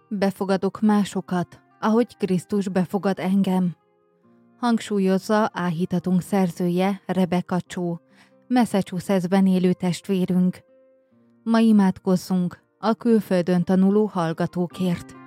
Befogadok másokat, ahogy Krisztus befogad engem. Hangsúlyozza áhítatunk szerzője, Rebecca Cho, Massachusettsben élő testvérünk. Ma imádkozzunk a külföldön tanuló hallgatókért.